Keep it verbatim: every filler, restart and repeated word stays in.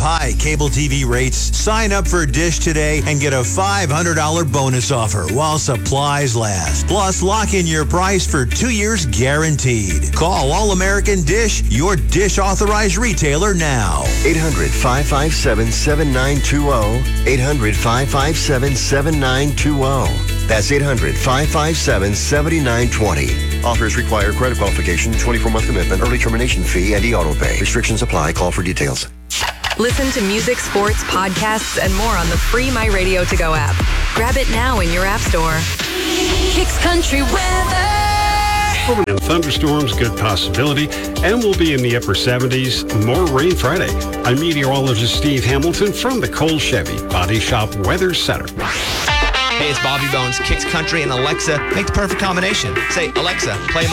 high cable T V rates. Sign up for Dish today and get a five hundred dollars bonus offer while supplies last. Plus, lock in your price for two years guaranteed. Call All-American Dish, your Dish authorized retailer now. eight hundred, five five seven, seven nine two zero. eight hundred, five five seven, seven nine two zero. That's eight hundred, five five seven, seven nine two zero. Offers require credit qualification, twenty-four month commitment, early termination fee, and e-auto pay. Restrictions apply. Call for details. Listen to music, sports, podcasts, and more on the free My Radio To Go app. Grab it now in your app store. Kicks Country Weather. Permanent thunderstorms, good possibility, and we'll be in the upper seventies. More rain Friday. I'm meteorologist Steve Hamilton from the Cole Chevy Body Shop Weather Center. Hey, it's Bobby Bones. Kicks Country and Alexa make the perfect combination. Say, Alexa, play my